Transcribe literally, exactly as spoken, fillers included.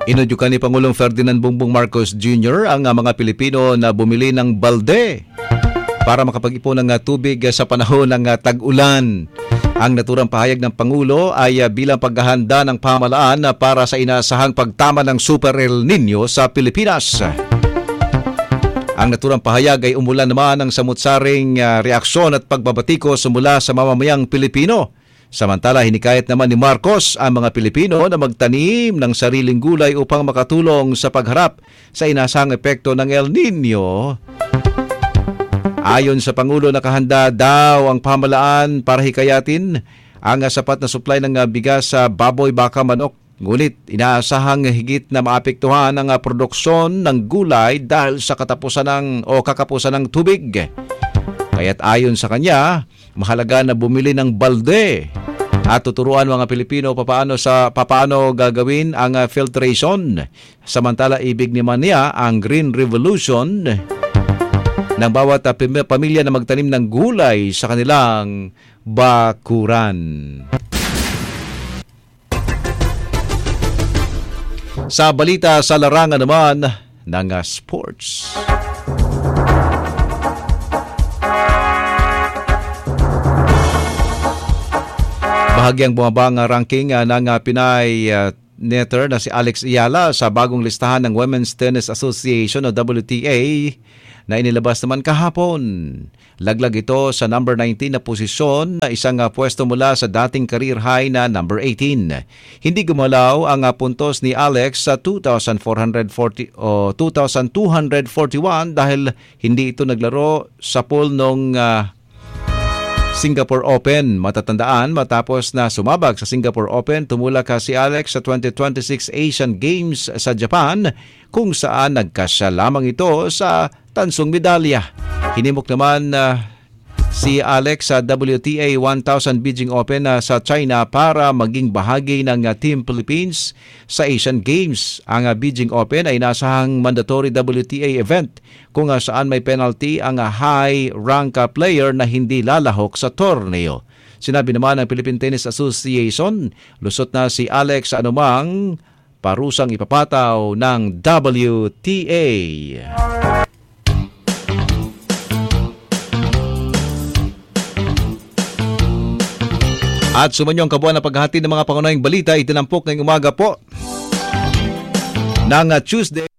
Inudyukan ni Pangulong Ferdinand Bongbong Marcos Junior ang uh, mga Pilipino na bumili ng balde para makapag-ipon ng uh, tubig uh, sa panahon ng uh, tag-ulan. Ang naturang pahayag ng Pangulo ay uh, bilang paghahanda ng pamahalaan uh, para sa inaasahang pagtama ng Super El Nino sa Pilipinas. Ang naturang pahayag ay umulan naman ng samut-saring uh, reaksyon at pagbabatikos mula sa mamamayang Pilipino. Samantala, hinikayat naman ni Marcos ang mga Pilipino na magtanim ng sariling gulay upang makatulong sa pagharap sa inasahang epekto ng El Nino. Ayon sa Pangulo, nakahanda daw ang pamahalaan para hikayatin ang sapat na supply ng bigas sa baboy, baka, manok. Ngunit inaasahang higit na maapektuhan ang produksyon ng gulay dahil sa katapusan ng o kakapusan ng tubig. Kaya't ayon sa kanya, mahalaga na bumili ng balde at tuturuan mga Pilipino papaano sa papaano gagawin ang filtration. Samantala, ibig naman niya ang Green Revolution ng bawat pamilya na magtanim ng gulay sa kanilang bakuran. Sa balita sa larangan naman ng sports. Bahagyang bumaba ang ranking uh, ng uh, Pinay uh, netter na si Alex Ayala sa bagong listahan ng Women's Tennis Association o W T A na inilabas naman kahapon. Laglag ito sa number nineteen na posisyon na isang uh, pwesto mula sa dating career high na number eighteen. Hindi gumalaw ang uh, puntos ni Alex sa two thousand four hundred forty o two thousand two hundred forty-one dahil hindi ito naglaro sa pool nung uh, Singapore Open. Matatandaan, matapos na sumabag sa Singapore Open, tumulak si Alex sa twenty twenty-six Asian Games sa Japan kung saan nagkasya lamang ito sa tansong medalya. Hinimok naman uh, si Alex sa W T A one thousand Beijing Open uh, sa China para maging bahagi ng uh, Team Philippines sa Asian Games. Ang uh, Beijing Open ay nasahang mandatory W T A event kung uh, saan may penalty ang uh, high-rank uh, player na hindi lalahok sa torneo. Sinabi naman ng Philippine Tennis Association, lusot na si Alex sa anumang parusang ipapataw ng W T A. At sumanyo ang kabuuan ng paghahati ng mga pangunahing balita, itinampok ngayong umaga po ng Tuesday.